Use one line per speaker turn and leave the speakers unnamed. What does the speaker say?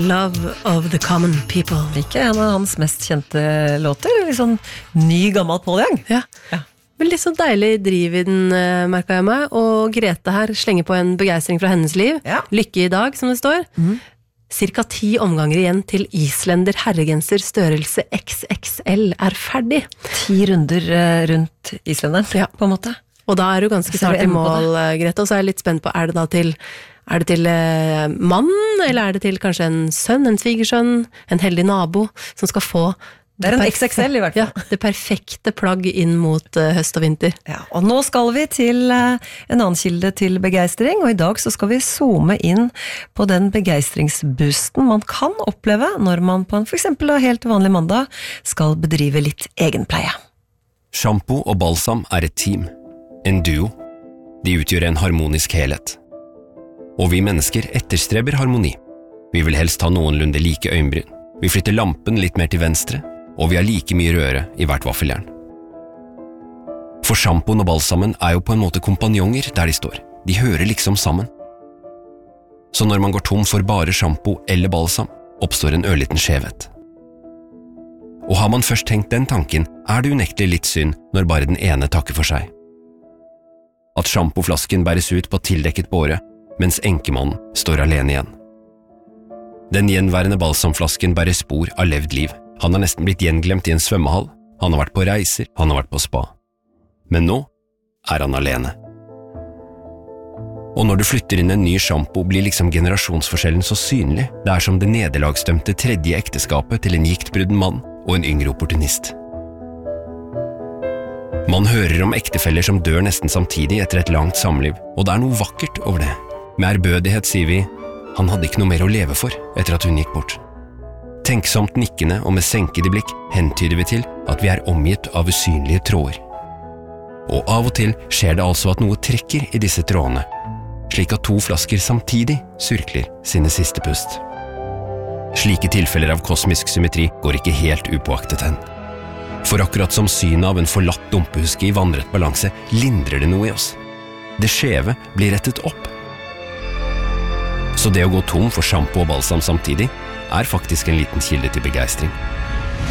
Love of the Common People.
Ikke en av hans mest kjente låter, litt sånn ny, gammel Paul Young.
Ja. Men litt så deilig driv i den, merket jeg meg, og Grete her slenger på en begeistring fra hennes liv.
Ja.
Lykke i dag, som det står. Cirka 10 omganger igjen til Islender herregenser størrelse XXL ferdig.
10 runder rundt Islenderen, på en måte.
Og da du ganske snart i mål, Grete, og så jeg litt spent på, det til mannen, eller det til kanskje en sønn, en svigersønn, en heldig nabo, som skal få
det en XXL i hvert fall.
Ja, det perfekte plagg inn mot høst og vinter.
Ja, og nå skal vi til en annen kilde til begeistring, og i dag så skal vi zoome inn på den begeistringsboosten man kan oppleve når man på en for eksempel helt vanlig mandag skal bedrive litt egenpleie.
Shampoo og balsam et team. En duo. De utgjør en harmonisk helhet. Og vi mennesker etterstreber harmoni. Vi vil helst ha noenlunde like øyenbryn. Vi flytter lampen litt mer til venstre, og vi har like mye røre i hvert vaffeljern. For sjampoen og balsamen jo på en måte kompanjonger der de står. De hører liksom sammen. Så når man går tom for bare shampoo eller balsam, oppstår en ørliten skjevhet. Og har man først tenkt den tanken, det unektelig litt synd når bare den ene takker for seg. At sjampoflasken bæres ut på tildekket båre, mens enkemannen står alene igjen. Den gjenværende balsamflasken bærer spor av levd liv. Han har nesten blitt gjenglemt i en svømmehall, han har vært på reiser, han har vært på spa. Men nå han alene. Og når du flytter inn en ny shampoo, blir liksom generasjonsforskjellen så synlig. Det som det nederlagsdømte tredje ekteskapet til en giktbrudden mann og en yngre opportunist. Man hører om ektefeller som dør nesten samtidig etter et langt samliv, og det noe vakkert over det. Med ærbødighet sier vi, han hadde ikke noe mer å leve for etter at hun gikk bort. Tenksomt nikkende og med senkede blikk hentyder vi til at vi omgitt av usynlige tråder. Og av og til skjer det altså at noe trekker i disse trådene, slik at 2 flasker samtidig surkler sine siste pust. Slike tilfeller av kosmisk symmetri går ikke helt upåaktet hen. For akkurat som synet av en forlatt dumpehuske i vannrett balanse lindrer det noe i oss. Det skjeve blir rettet opp. Så det å gå tom for shampoo og balsam samtidig faktisk en liten kilde til begeistring.